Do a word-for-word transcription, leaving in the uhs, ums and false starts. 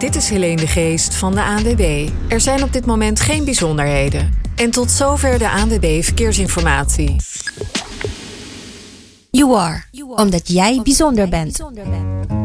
Dit is Helene de Geest van de A N W B. Er zijn op dit moment geen bijzonderheden. En tot zover de A N W B Verkeersinformatie. You are, omdat jij bijzonder bent.